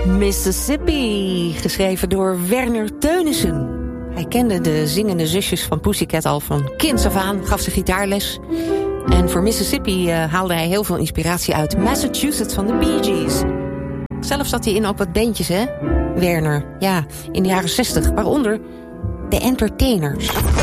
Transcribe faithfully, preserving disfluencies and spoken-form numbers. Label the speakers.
Speaker 1: Mississippi, geschreven door Werner Teunissen. Hij kende de zingende zusjes van Pussycat al van kinds af aan, gaf ze gitaarles. En voor Mississippi uh, haalde hij heel veel inspiratie uit Massachusetts van de Bee Gees. Zelf zat hij in ook wat bandjes, hè? Werner, ja, in de jaren zestig, waaronder de Entertainers.